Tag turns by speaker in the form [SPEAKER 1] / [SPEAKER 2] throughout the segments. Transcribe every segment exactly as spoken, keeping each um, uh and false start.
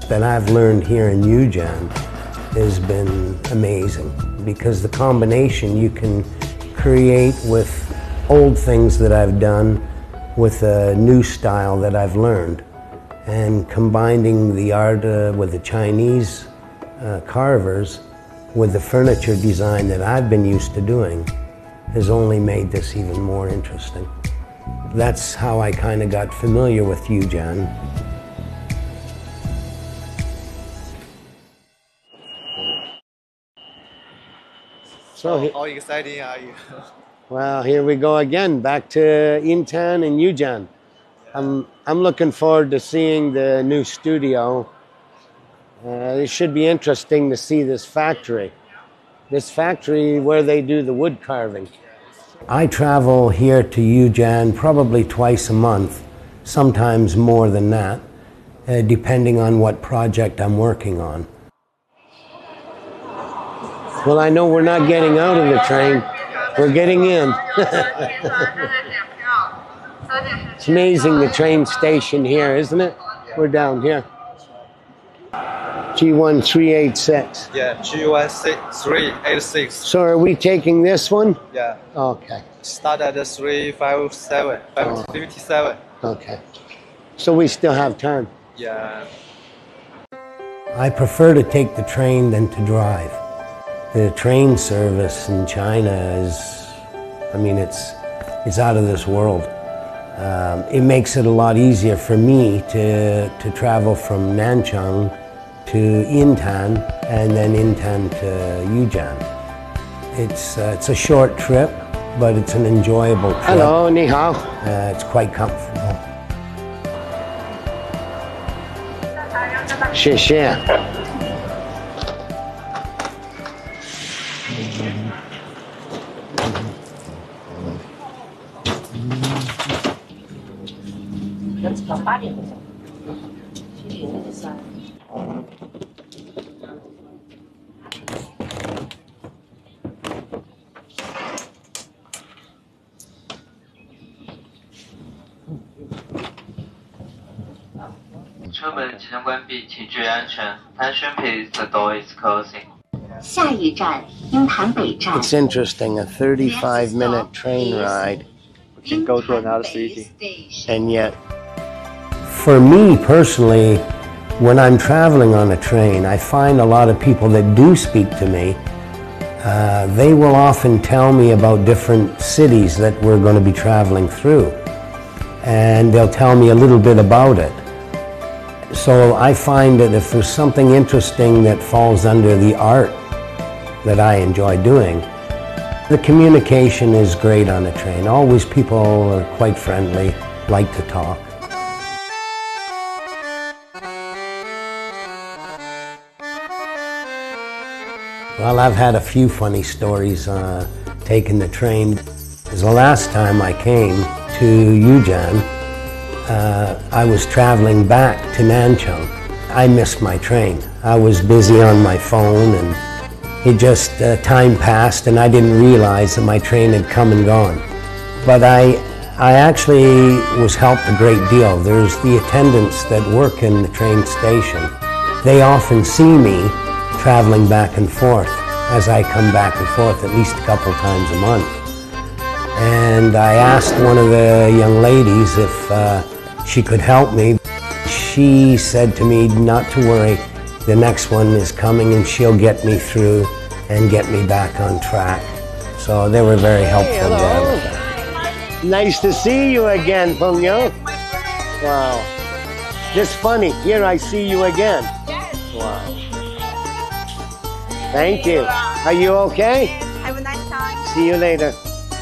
[SPEAKER 1] that I've learned here in Yujian has been amazing, because the combination you can create with old things that I've done with a new style that I've learned, and combining the art uh, with the Chinese uh, carvers with the furniture design that I've been used to doing has only made this even more interesting. That's how I kind of got familiar with Yujian. So,
[SPEAKER 2] how exciting are you?
[SPEAKER 1] Well, here we go again, back to Intan and Yujian. I'm, I'm looking forward to seeing the new studio. Uh, it should be interesting to see this factory. This factory where they do the wood carving. I travel here to Yujian probably twice a month, sometimes more than that, uh, depending on what project I'm working on. Well, I know we're not getting out of the train. We're getting in. It's amazing, the train station here, isn't it? We're down here. G one three eight six.
[SPEAKER 2] Yeah, G one three eight six.
[SPEAKER 1] So are we taking this one?
[SPEAKER 2] Yeah.
[SPEAKER 1] Okay.
[SPEAKER 2] Start at three five seven, five fifty-seven.
[SPEAKER 1] Okay. So we still have time.
[SPEAKER 2] Yeah.
[SPEAKER 1] I prefer to take the train than to drive. The train service in China is, I mean, it's, it's out of this world. Um, it makes it a lot easier for me to, to travel from Nanchang to Intan and then Intan to Yujian. It's, uh, it's a short trip, but it's an enjoyable trip. Hello, ni hao. Uh, it's quite comfortable. 谢谢。
[SPEAKER 3] 八点钟，七点三。
[SPEAKER 4] 车门即将关闭，请注意安全。Attention please, the door is closing.
[SPEAKER 3] 下一站，鹰潭北站。
[SPEAKER 1] It's interesting, a thirty-five minute train ride.
[SPEAKER 2] We can go to another city.
[SPEAKER 1] And yet, for me personally, when I'm traveling on a train, I find a lot of people that do speak to me, uh, they will often tell me about different cities that we're going to be traveling through. And they'll tell me a little bit about it. So I find that if there's something interesting that falls under the art that I enjoy doing, the communication is great on a train. Always people are quite friendly, like to talk. Well, I've had a few funny stories uh, taking the train. The last time I came to Yujian, uh, I was traveling back to Nanchang. I missed my train. I was busy on my phone, and it just, uh, time passed and I didn't realize that my train had come and gone. But I, I actually was helped a great deal. There's the attendants that work in the train station. They often see me traveling back and forth as I come back and forth at least a couple times a month. And I asked one of the young ladies if uh, she could help me. She said to me not to worry, the next one is coming and she'll get me through and get me back on track. So they were very helpful hey, there with that. Nice to see you again, Feng Yo. Wow. Just funny, here I see you again. Wow. Thank you. Are you okay?
[SPEAKER 5] Have a nice time.
[SPEAKER 1] See you later.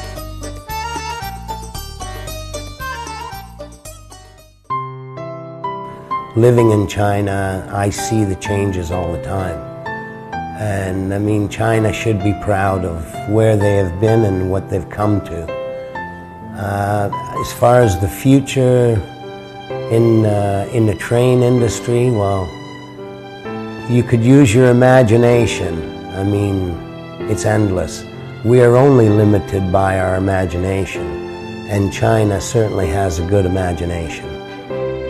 [SPEAKER 1] Living in China, I see the changes all the time. And I mean, China should be proud of where they have been and what they've come to. Uh, as far as the future in, uh, in the train industry, well, you could use your imagination. I mean, it's endless. We are only limited by our imagination, and China certainly has a good imagination.